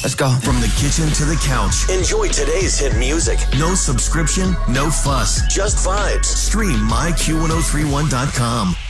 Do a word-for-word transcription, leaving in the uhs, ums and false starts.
Let's go. From the kitchen to the couch. Enjoy today's hit music. No subscription, no fuss. Just vibes. Stream my Q ten thirty-one dot com.